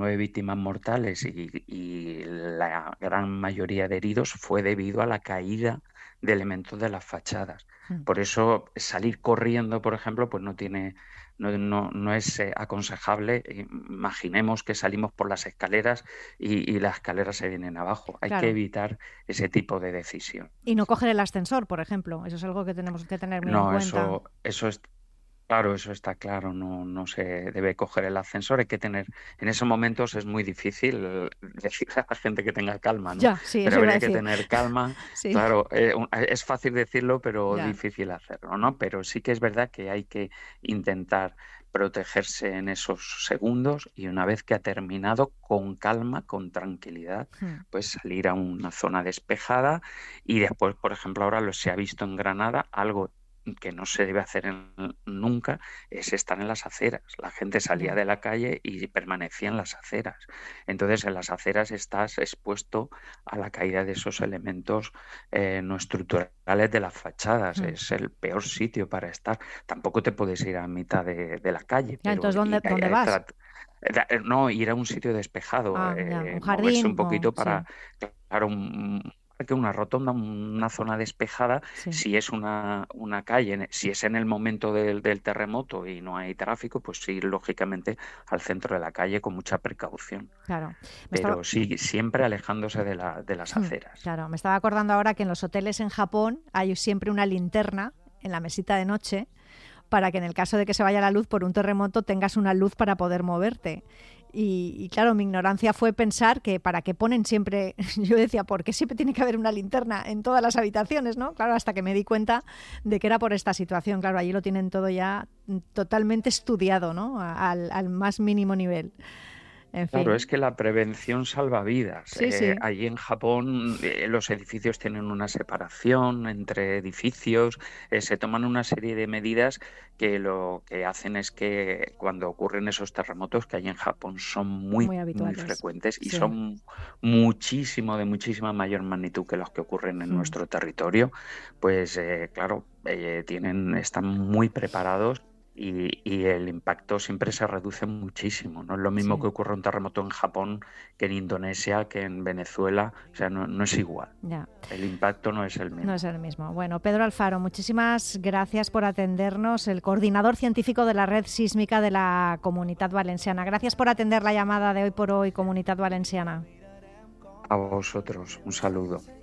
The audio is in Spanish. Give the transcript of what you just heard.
9 víctimas mortales y la gran mayoría de heridos fue debido a la caída de elementos de las fachadas. Mm. Por eso salir corriendo, por ejemplo, pues no es aconsejable. Imaginemos que salimos por las escaleras y las escaleras se vienen abajo. Hay que Claro. evitar ese tipo de decisión. Y no coger el ascensor, por ejemplo. Eso es algo que tenemos que tener muy en No, cuenta. eso es claro, eso está claro, no se debe coger el ascensor, hay que tener, en esos momentos es muy difícil decirle a la gente que tenga calma, ¿no? Ya, sí, Pero eso iba a habría que decir. tener calma, Sí, claro, es fácil decirlo, pero ya. difícil hacerlo, ¿no? Pero sí que es verdad que hay que intentar protegerse en esos segundos y una vez que ha terminado, con calma, con tranquilidad, Mm. pues salir a una zona despejada y después, por ejemplo, ahora lo se ha visto en Granada, algo que no se debe hacer nunca es estar en las aceras. La gente salía Ya. de la calle y permanecía en las aceras. Entonces, en las aceras estás expuesto a la caída de esos elementos no estructurales de las fachadas. Mm. Es el peor sitio para estar. Tampoco te puedes ir a mitad de la calle, Ya, pero entonces, ¿dónde vas? no ir a un sitio despejado, Ah, ya, un moverse un jardín o... poquito para, Sí, claro, parque, una rotonda, una zona despejada. sí, Si es una calle, si es en el momento del terremoto y no hay tráfico, pues sí, lógicamente al centro de la calle con mucha precaución. claro. Me estaba... Pero sí, siempre alejándose de las aceras. Claro, me estaba acordando ahora que en los hoteles en Japón hay siempre una linterna en la mesita de noche para que en el caso de que se vaya la luz por un terremoto tengas una luz para poder moverte. Y claro, mi ignorancia fue pensar que para qué ponen siempre, yo decía, ¿por qué siempre tiene que haber una linterna en todas las habitaciones, no? Claro, hasta que me di cuenta de que era por esta situación. Claro, allí lo tienen todo ya totalmente estudiado, ¿no? Al más mínimo nivel. En Claro, es fin. que la prevención salva vidas. Sí, sí. Allí en Japón los edificios tienen una separación entre edificios, se toman una serie de medidas que lo que hacen es que cuando ocurren esos terremotos, que allí en Japón son muy, Muy muy habituales. frecuentes y Sí. son de muchísima mayor magnitud que los que ocurren en Mm. nuestro territorio, pues claro, están muy preparados y el impacto siempre se reduce muchísimo. No es lo mismo Sí, que ocurre un terremoto en Japón que en Indonesia, que en Venezuela. O sea, no es igual. ya. El impacto no es el No es mismo. el mismo. Bueno, Pedro Alfaro, muchísimas gracias por atendernos, el coordinador científico de la Red Sísmica de la Comunitat Valenciana. Gracias por atender la llamada de Hoy por Hoy, Comunitat Valenciana. A vosotros, un saludo.